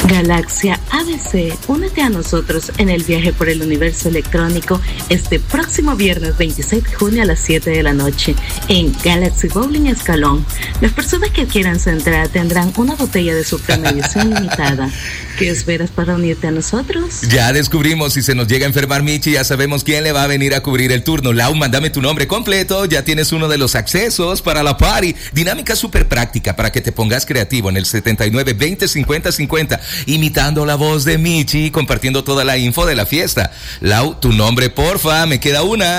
Galaxia ABC, únete a nosotros en el viaje por el universo electrónico este próximo viernes 26 de junio a las 7 de la noche en Galaxy Bowling Escalón. Las personas que quieran su entrada tendrán una botella de su premio edición limitada. ¿Qué esperas para unirte a nosotros? Ya descubrimos, si se nos llega a enfermar Michi, ya sabemos quién le va a venir a cubrir el turno. Lau, mándame tu nombre completo, ya tienes uno de los accesos para la party. Dinámica súper práctica para que te pongas creativo en el 79 20 50 50, imitando la voz de Michi, compartiendo toda la info de la fiesta. Lau, tu nombre porfa, me queda una.